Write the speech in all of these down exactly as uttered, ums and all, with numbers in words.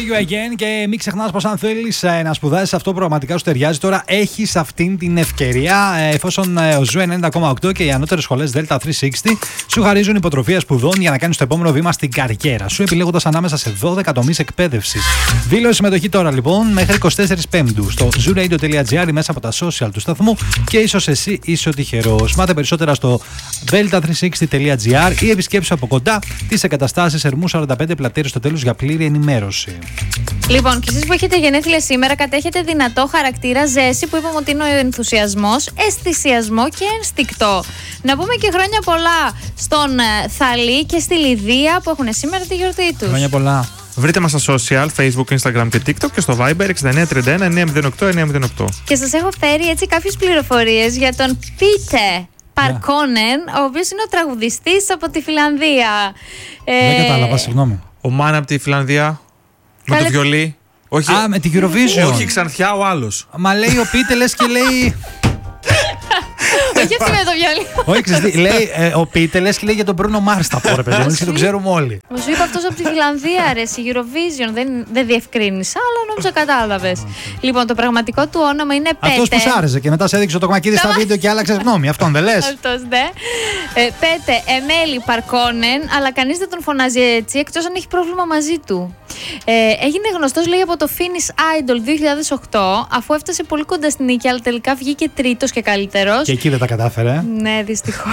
you again. Και μην ξεχνάς πως αν θέλεις να σπουδάσεις αυτό που πραγματικά σου ταιριάζει, τώρα έχεις αυτήν την ευκαιρία. Εφόσον ο Ζου ενενήντα κόμμα οκτώ και οι ανώτερες σχολές Delta τριακόσια εξήντα σου χαρίζουν υποτροφία σπουδών για να κάνεις το επόμενο βήμα στην καριέρα σου, επιλέγοντας ανάμεσα σε δώδεκα τομείς εκπαίδευσης. Δήλωσε συμμετοχή τώρα λοιπόν μέχρι εικοστή τέταρτη Πέμπτου στο ζου ρέιντιο τελεία τζι άρ ή μέσα από τα social του σταθμού και ίσως εσύ είσαι ο τυχερός. Μάθε περισσότερα στο delta τριακόσια εξήντα τελεία τζι άρ ή επισκέψου από κοντά τις εγκαταστάσεις Ερμού σαράντα πέντε Πλατέρης στο τέλος για πλήρη ενημέρωση. Λοιπόν, και εσείς που έχετε γενέθλια σήμερα, κατέχετε δυνατό χαρακτήρα, ζέση που είπαμε ότι είναι ο ενθουσιασμός, αισθησιασμό και ένστικτο. Να πούμε και χρόνια πολλά στον Θαλή και στη Λιδία που έχουν σήμερα τη γιορτή τους. Χρόνια πολλά. Βρείτε μας στα social, Facebook, Instagram και TikTok και στο Viber εξήντα εννέα τριάντα ένα εννιακόσια οκτώ εννιακόσια οκτώ. Και σας έχω φέρει έτσι κάποιες πληροφορίες για τον Πίτε Παρκόνεν, ο οποίος είναι ο τραγουδιστής από τη Φιλανδία. Δεν ε... κατάλαβα, συγγνώμη. Ο Μάν από τη Φιλανδία, Καλέ... με το βιολί. Όχι... Α, με την Eurovision. Όχι, Ξανθιά ο άλλος. Μα λέει ο Πίτε, λες και λέει... Όχι αυτή με το βιολί. Όχι, ξέρεις τι, λέει ε, ο Πίτε, λες και λέει για τον Μπρούνο Μάρς τα πόρε, παιδί μου, και τον ξέρουμε όλοι. Μου σου είπα αυτός από τη Φιλανδία, ρε, η Eurovision, δεν, δεν διευκρίνησα, αλλά νόμιζα κατάλαβες. Λοιπόν, το πραγματικό του όνομα είναι Πέτε. Αυτός που σ' άρεσε και μετά σε έδειξε το κομματίδι στα βίντεο και άλλαξες γνώμη, αυτόν δεν λες? Αυτός, ναι. Ε, Πέτε Εμέλη Παρκόνεν, αλλά κανείς δεν τον φωνάζει έτσι, εκτός αν έχει πρόβλημα μαζί του. Ε, έγινε γνωστός, λέει, από το Finnish Idol δύο χιλιάδες οκτώ, αφού έφτασε πολύ κοντά στην νίκη, αλλά τελικά βγήκε τρίτος και καλύτερος. Και εκεί δεν τα κατάφερε. Ναι, δυστυχώς.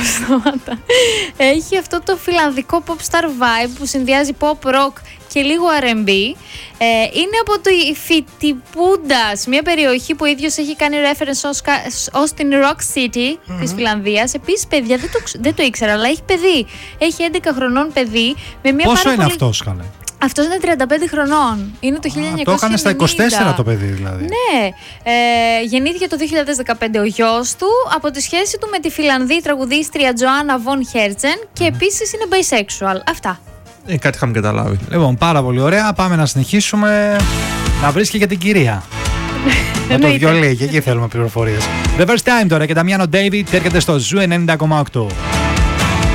Έχει αυτό το φιλανδικό pop star vibe που συνδυάζει pop rock και λίγο αρ εμ μπι. Ε, είναι από το Φιτιπούντας, μια περιοχή που ο ίδιος έχει κάνει reference ως, ως την Rock City mm-hmm. της Φιλανδίας. Επίσης, παιδιά, δεν το, δεν το ήξερα, αλλά έχει παιδί. Έχει έντεκα χρονών παιδί. Με μια Πόσο πάρα είναι πολύ... αυτός, καλέ? Αυτός είναι τριάντα πέντε χρονών. Είναι το χίλια εννιακόσια ενενήντα. Το έκανε στα είκοσι τέσσερα το παιδί, δηλαδή. Ναι. Ε, γεννήθηκε το δύο χιλιάδες δεκαπέντε ο γιος του από τη σχέση του με τη Φιλανδή τραγουδίστρια Τζοάννα Βον Χέρτζεν και mm. επίσης είναι bisexual. Αυτά. Ε, κάτι είχαμε καταλάβει. Λοιπόν, πάρα πολύ ωραία. Πάμε να συνεχίσουμε. Να βρεις και για την κυρία. Με το βιολί, και εκεί θέλουμε πληροφορίες. The First Time τώρα και Ταμιάνο David έρχεται στο Ζου ενενήντα κόμμα οκτώ.